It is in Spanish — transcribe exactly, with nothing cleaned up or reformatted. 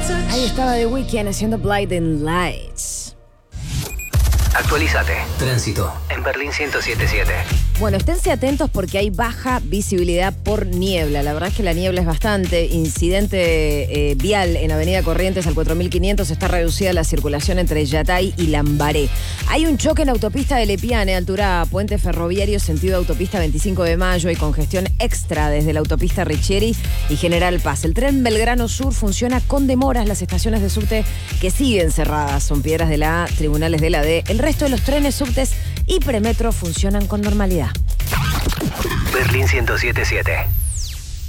Ahí estaba The Weeknd haciendo Blinding Lights. Actualízate. Tránsito en Berlín ciento siete punto siete. Bueno, esténse atentos porque hay baja visibilidad por niebla. La verdad es que la niebla es bastante. Incidente eh, vial en Avenida Corrientes al cuatro mil quinientos. Está reducida la circulación entre Yatay y Lambaré. Hay un choque en la autopista de Lepiane, altura Puente Ferroviario, sentido autopista veinticinco de mayo. Hay congestión extra desde la autopista Richieri y General Paz. El tren Belgrano Sur funciona con demoras. Las estaciones de subte que siguen cerradas son Piedras de la A, Tribunales de la D. El resto de los trenes, subtes y premetro funcionan con normalidad. Berlín ciento siete punto siete.